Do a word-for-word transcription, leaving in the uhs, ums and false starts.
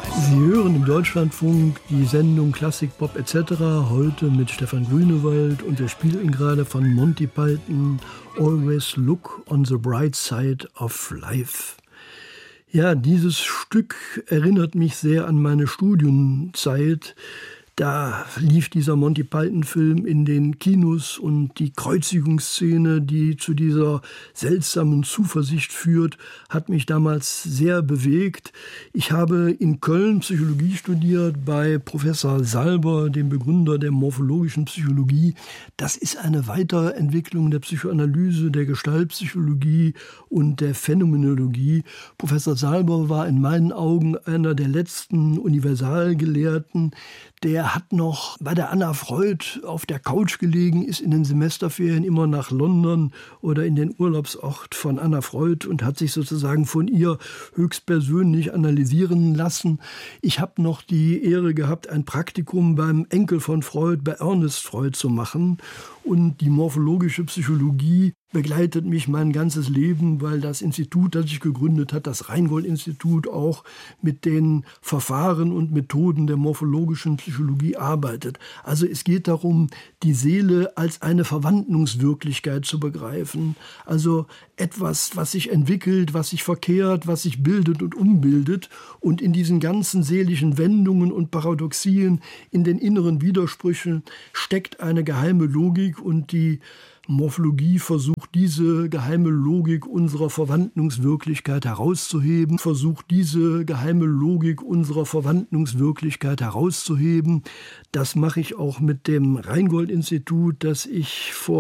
Sie hören im Deutschlandfunk die Sendung Klassik, Pop et cetera. Heute mit Stefan Grünewald und wir spielen gerade von Monty Python Always Look on the Bright Side of Life. Ja, dieses Stück erinnert mich sehr an meine Studienzeit. Da lief dieser Monty Python-Film in den Kinos und die Kreuzigungsszene, die zu dieser seltsamen Zuversicht führt, hat mich damals sehr bewegt. Ich habe in Köln Psychologie studiert bei Professor Salber, dem Begründer der morphologischen Psychologie. Das ist eine Weiterentwicklung der Psychoanalyse, der Gestaltpsychologie und der Phänomenologie. Professor Salber war in meinen Augen einer der letzten Universalgelehrten. Der hat noch bei der Anna Freud auf der Couch gelegen, ist in den Semesterferien immer nach London oder in den Urlaubsort von Anna Freud und hat sich sozusagen von ihr höchstpersönlich analysieren lassen. Ich habe noch die Ehre gehabt, ein Praktikum beim Enkel von Freud, bei Ernest Freud zu machen. Und die morphologische Psychologie begleitet mich mein ganzes Leben, weil das Institut, das ich gegründet habe, das Rheingold-Institut, auch mit den Verfahren und Methoden der morphologischen Psychologie arbeitet. Also es geht darum, die Seele als eine Verwandlungswirklichkeit zu begreifen. Also etwas, was sich entwickelt, was sich verkehrt, was sich bildet und umbildet. Und in diesen ganzen seelischen Wendungen und Paradoxien, in den inneren Widersprüchen steckt eine geheime Logik. Und die Morphologie versucht, diese geheime Logik unserer Verwandlungswirklichkeit herauszuheben, versucht, diese geheime Logik unserer Verwandlungswirklichkeit herauszuheben. Das mache ich auch mit dem Rheingold-Institut, das ich vor